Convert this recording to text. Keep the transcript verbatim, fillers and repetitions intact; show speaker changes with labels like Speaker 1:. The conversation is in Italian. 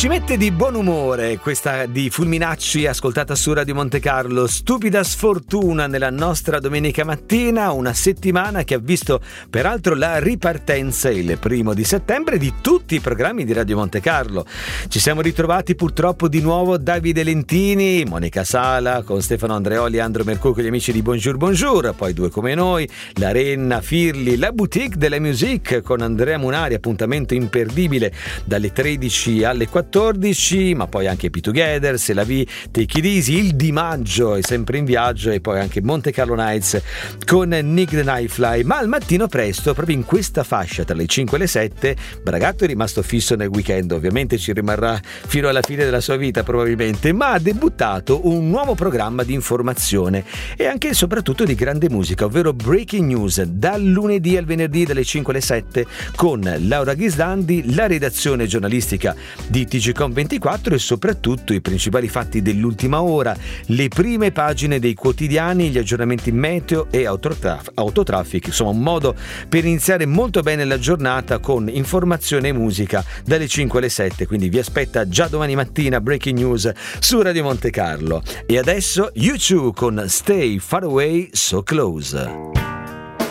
Speaker 1: Ci mette di buon umore questa di Fulminacci, ascoltata su Radio Monte Carlo. Stupida sfortuna nella nostra domenica mattina, una settimana che ha visto peraltro la ripartenza il primo di settembre di tutti i programmi di Radio Monte Carlo. Ci siamo ritrovati purtroppo di nuovo Davide Lentini, Monica Sala con Stefano Andreoli e Andro Mercur con gli amici di Bonjour Bonjour, poi Due come noi, La Renna, Firli, la Boutique de la Musique con Andrea Munari, appuntamento imperdibile dalle tredici alle quattordici, ma poi anche Be Together, Se la Vi, Take It Easy, il Di Maggio è sempre in viaggio e poi anche Monte Carlo Nights con Nick the Nightfly. Ma al mattino presto, proprio in questa fascia tra le cinque e le sette, Bragato è rimasto fisso nel weekend, ovviamente ci rimarrà fino alla fine della sua vita probabilmente, ma ha debuttato un nuovo programma di informazione e anche e soprattutto di grande musica, ovvero Breaking News, dal lunedì al venerdì dalle cinque alle sette con Laura Ghislandi, la redazione giornalistica di T G Com ventiquattro e soprattutto i principali fatti dell'ultima ora, le prime pagine dei quotidiani, gli aggiornamenti meteo e autotraf- autotraffic, insomma un modo per iniziare molto bene la giornata con informazione e musica dalle cinque alle sette, quindi vi aspetta già domani mattina Breaking News su Radio Monte Carlo. E adesso U due con Stay Far Away So Close.